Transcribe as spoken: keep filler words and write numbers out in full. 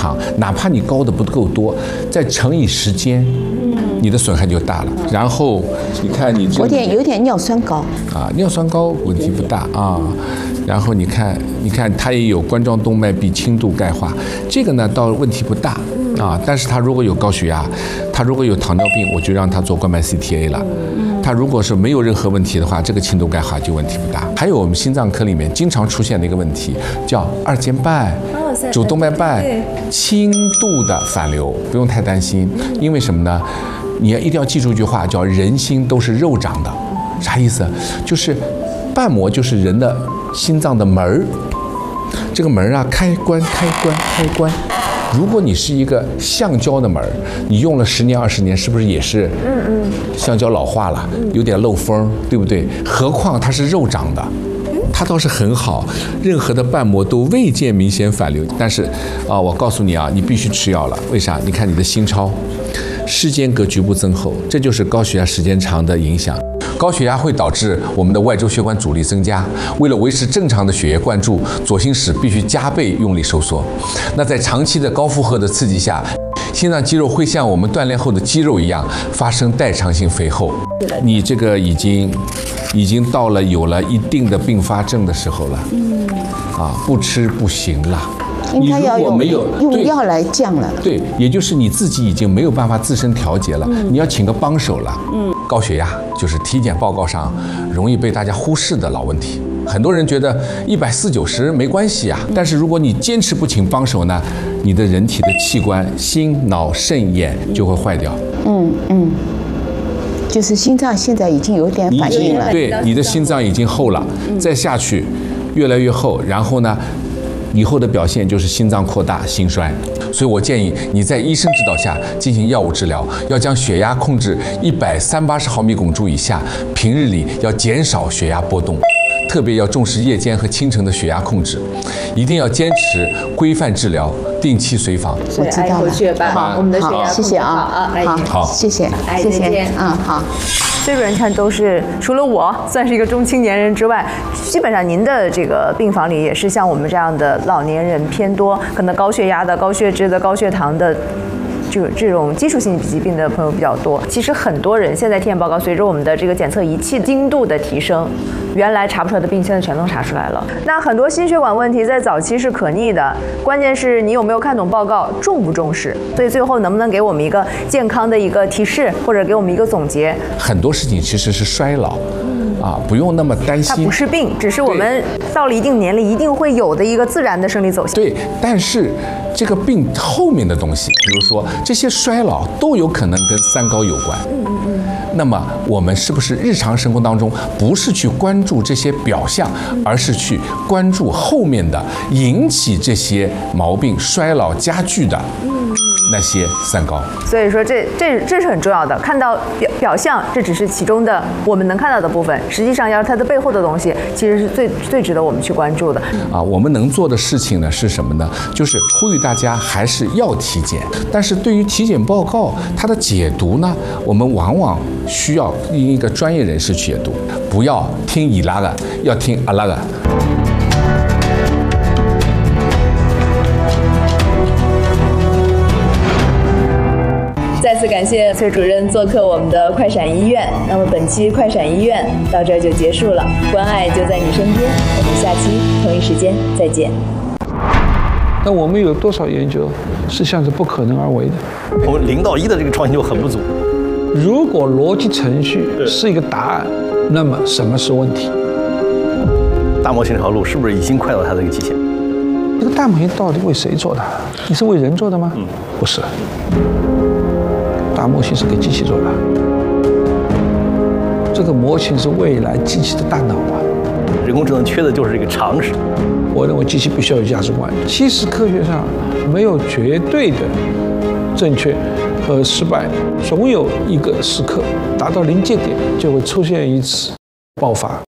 常，哪怕你高的不够多，再乘以时间，你的损害就大了。然后你看你这有点有点尿酸高啊，尿酸高问题不大啊。然后你看，你看它也有冠状动脉壁轻度钙化，这个呢倒问题不大啊。但是他如果有高血压，他如果有糖尿病，我就让他做冠脉 C T A 了。他如果是没有任何问题的话，这个轻度钙化就问题不大。还有我们心脏科里面经常出现的一个问题，叫二尖瓣、主动脉瓣轻度的反流，不用太担心。因为什么呢？你要一定要记住一句话，叫人心都是肉长的。啥意思？就是瓣膜就是人的心脏的门儿，这个门儿啊，开关开关开关。如果你是一个橡胶的门儿，你用了十年二十年，是不是也是嗯嗯橡胶老化了，有点漏风，对不对？何况它是肉长的，它倒是很好，任何的瓣膜都未见明显反流。但是啊，我告诉你啊，你必须吃药了。为啥？你看你的心超，室间隔局部增厚，这就是高血压时间长的影响。高血压会导致我们的外周血管阻力增加，为了维持正常的血液灌注，左心室必须加倍用力收缩。那在长期的高负荷的刺激下，心脏肌肉会像我们锻炼后的肌肉一样发生代偿性肥厚。你这个已经已经到了有了一定的并发症的时候了，嗯，啊，不吃不行了。 应该要用用药来降了。 对，也就是你自己已经没有办法自身调节了，嗯、你要请个帮手了。嗯，高血压就是体检报告上容易被大家忽视的老问题。很多人觉得一百四九十没关系啊，但是如果你坚持不请帮手呢，你的人体的器官心、脑、肾、眼就会坏掉。嗯嗯， 就是心脏现在已经有点反应了。 对，你的心脏已经厚了，再下去越来越厚，然后呢？以后的表现就是心脏扩大、心衰，所以我建议你在医生指导下进行药物治疗，要将血压控制一百三八十毫米汞柱以下，平日里要减少血压波动，特别要重视夜间和清晨的血压控制，一定要坚持规范治疗，定期随访。 我知道了， 好，我们的血压谢谢啊， 好， 好， 谢谢， 谢谢， 嗯，好。 崔主任看都是除了我算是一个中青年人之外，基本上您的这个病房里也是像我们这样的老年人偏多，可能高血压的、高血脂的、高血糖的。就这种基础性疾病的朋友比较多。其实很多人现在体检报告随着我们的这个检测仪器精度的提升，原来查不出来的病现在全都查出来了。那很多心血管问题在早期是可逆的，关键是你有没有看懂报告，重不重视。所以最后能不能给我们一个健康的一个提示，或者给我们一个总结？ 很多事情其实是衰老。啊，不用那么担心， 它不是病，只是我们到了一定年龄一定会有的一个自然的生理走向。 对，但是这个病后面的东西，比如说这些衰老都有可能跟三高有关。嗯嗯嗯。那么我们是不是日常生活当中不是去关注这些表象，而是去关注后面的引起这些毛病衰老加剧的？嗯。那些三高， 所以说这这这是很重要的。看到表表象，这只是其中的我们能看到的部分，实际上要是它的背后的东西，其实是最最值得我们去关注的。 啊，我们能做的事情呢是什么呢？就是呼吁大家还是要体检，但是对于体检报告它的解读呢，我们往往需要一个专业人士去解读，不要听伊拉个，要听阿拉个。 再次感谢崔主任做客我们的快闪医院。那么本期快闪医院到这儿就结束了，关爱就在你身边，我们下期同一时间再见。 那我们有多少研究实际上是不可能而为的？ 我们零到一的这个创新就很不足。 如果逻辑程序是一个答案，那么什么是问题？ 大模型这条路是不是已经快到它这个极限？ 这个大模型到底为谁做的？你是为人做的吗？嗯，不是。大模型是给机器做的，这个模型是未来机器的大脑啊。 人工智能缺的就是这个常识。 我认为机器必须要有价值观。其实科学上没有绝对的正确和失败，总有一个时刻达到临界点，就会出现一次爆发。